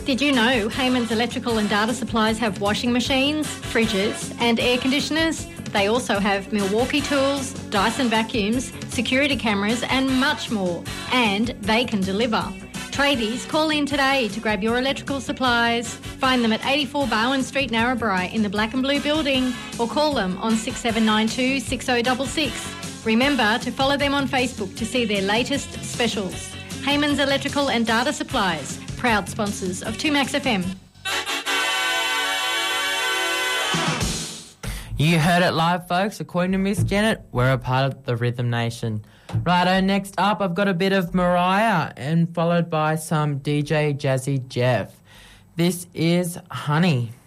Did you know Heyman's Electrical and Data Supplies have washing machines, fridges and air conditioners? They also have Milwaukee tools, Dyson vacuums, security cameras and much more. And they can deliver. Tradies, call in today to grab your electrical supplies. Find them at 84 Bowen Street, Narrabri in the Black and Blue building or call them on 6792 6066. Remember to follow them on Facebook to see their latest specials. Heyman's Electrical and Data Supplies, proud sponsors of 2Max FM. You heard it live, folks. According to Miss Janet, we're a part of the Rhythm Nation. Righto, next up, I've got a bit of Mariah and followed by some DJ Jazzy Jeff. This is Honey.